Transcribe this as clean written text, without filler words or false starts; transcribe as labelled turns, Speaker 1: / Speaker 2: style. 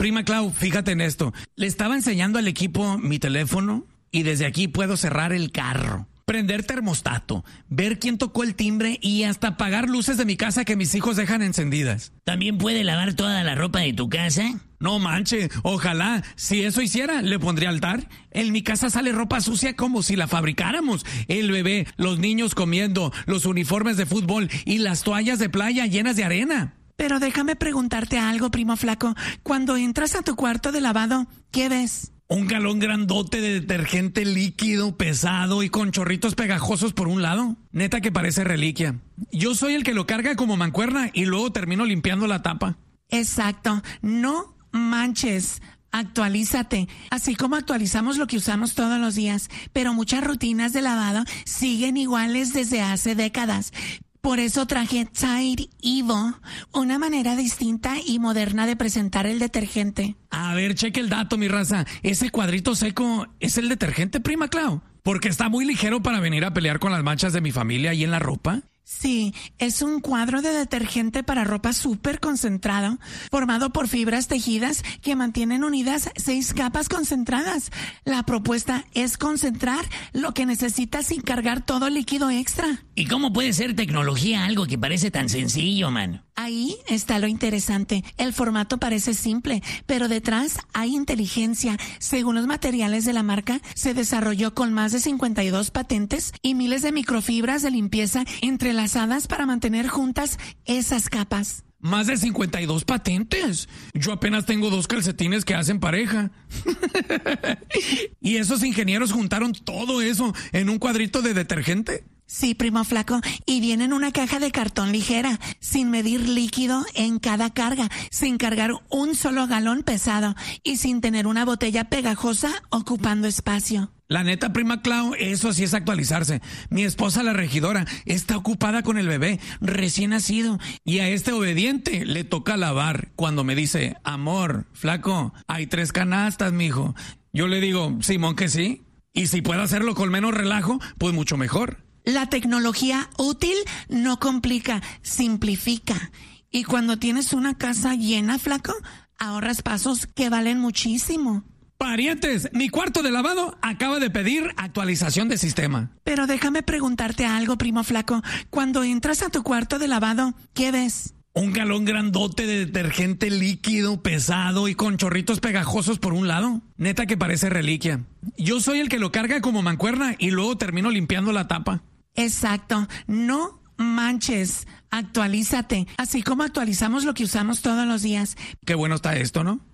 Speaker 1: Prima Clau, fíjate en esto. Le estaba enseñando al equipo mi teléfono y desde aquí puedo cerrar el carro, prender termostato, ver quién tocó el timbre y hasta apagar luces de mi casa que mis hijos dejan encendidas.
Speaker 2: ¿También puede lavar toda la ropa de tu casa?
Speaker 1: No manche, ojalá. Si eso hiciera, le pondría altar. En mi casa sale ropa sucia como si la fabricáramos. El bebé, los niños comiendo, los uniformes de fútbol y las toallas de playa llenas de arena.
Speaker 3: Pero déjame preguntarte algo, primo flaco. Cuando entras a tu cuarto de lavado, ¿qué ves?
Speaker 1: Un galón grandote de detergente líquido, pesado y con chorritos pegajosos por un lado. Neta que parece reliquia. Yo soy el que lo carga como mancuerna y luego termino limpiando la tapa.
Speaker 3: Exacto. No manches. Actualízate, así como actualizamos lo que usamos todos los días, pero muchas rutinas de lavado siguen iguales desde hace décadas. Por eso traje Tide Evo, una manera distinta y moderna de presentar el detergente.
Speaker 1: A ver, cheque el dato, mi raza. ¿Ese cuadrito seco es el detergente, Prima Clau? Porque está muy ligero para venir a pelear con las manchas de mi familia ahí en la ropa.
Speaker 3: Sí, es un cuadro de detergente para ropa súper concentrado, formado por fibras tejidas que mantienen unidas 6 capas concentradas. La propuesta es concentrar lo que necesitas sin cargar todo el líquido extra.
Speaker 2: ¿Y cómo puede ser tecnología algo que parece tan sencillo, mano?
Speaker 3: Ahí está lo interesante. El formato parece simple, pero detrás hay inteligencia. Según los materiales de la marca, se desarrolló con más de 52 patentes y miles de microfibras de limpieza entrelazadas para mantener juntas esas capas.
Speaker 1: Más de 52 patentes. Yo apenas tengo 2 calcetines que hacen pareja. ¿Y esos ingenieros juntaron todo eso en un cuadrito de detergente?
Speaker 3: Sí, primo flaco, y viene en una caja de cartón ligera, sin medir líquido en cada carga, sin cargar un solo galón pesado y sin tener una botella pegajosa ocupando espacio.
Speaker 1: La neta, Prima Clau, eso sí es actualizarse. Mi esposa, la regidora, está ocupada con el bebé recién nacido y a este obediente le toca lavar cuando me dice, amor, flaco, hay 3 canastas, mijo. Yo le digo, Simón, que sí. Y si puedo hacerlo con menos relajo, pues mucho mejor.
Speaker 3: La tecnología útil no complica, simplifica. Y cuando tienes una casa llena, flaco, ahorras pasos que valen muchísimo.
Speaker 1: Parientes, mi cuarto de lavado acaba de pedir actualización de sistema.
Speaker 3: Pero déjame preguntarte algo, primo flaco. Cuando entras a tu cuarto de lavado, ¿qué ves?
Speaker 1: Un galón grandote de detergente líquido, pesado y con chorritos pegajosos por un lado. Neta que parece reliquia. Yo soy el que lo carga como mancuerna y luego termino limpiando la tapa.
Speaker 3: Exacto. No manches. Actualízate, así como actualizamos lo que usamos todos los días.
Speaker 1: Qué bueno está esto, ¿no?